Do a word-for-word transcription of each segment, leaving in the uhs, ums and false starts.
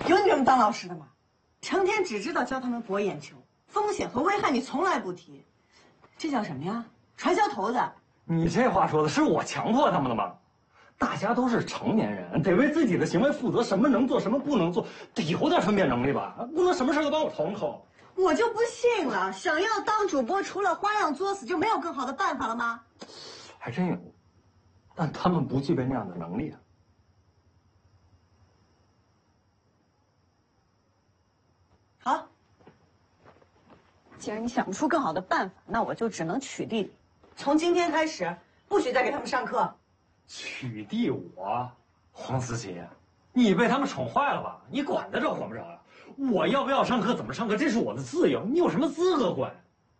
有你这么当老师的吗？成天只知道教他们博眼球，风险和危害你从来不提，这叫什么呀？传销头子。 你这话说的是我强迫他们的吗？大家都是成年人，得为自己的行为负责，什么能做，什么不能做，得有点分辨能力吧？不能什么事都把我统统。 我就不信了，想要当主播，除了花样作死，就没有更好的办法了吗？ 还真有，但他们不具备那样的能力啊。 好，既然你想不出更好的办法，那我就只能取缔你。从今天开始，不许再给他们上课。 取缔我，黄思琪，你被他们宠坏了吧？你管得着管不着呀？我要不要上课，怎么上课，这是我的自由，你有什么资格管？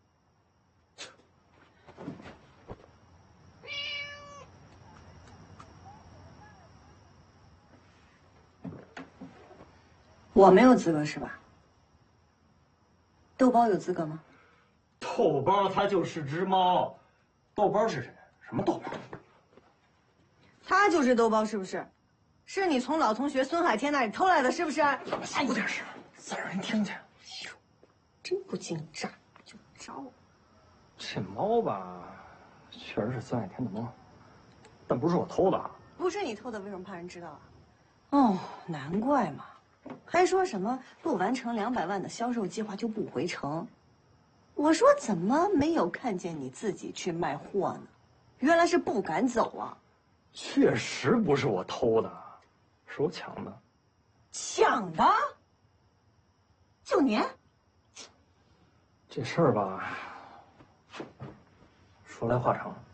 我没有资格是吧？豆包有资格吗？ 豆包它就是只猫，豆包是谁？什么豆包？ 他就是豆包，是不是？是你从老同学孙海天那里偷来的，是不是？ 小点声，再让人听见。 真不经诈就招。 这猫吧，确实是孙海天的猫，但不是我偷的。 不是你偷的，为什么怕人知道啊？哦，难怪嘛，还说什么不完成两百万的销售计划就不回城。我说怎么没有看见你自己去卖货呢？原来是不敢走啊。 确实不是我偷的，是我抢的。 抢的？就您？ 这事儿吧，说来话长。